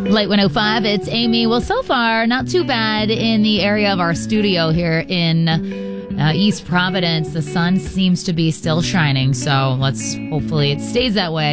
Late 105, it's Amy. Well, so far, not too bad in the area of our studio here in East Providence. The sun seems to be still shining, so hopefully it stays that way.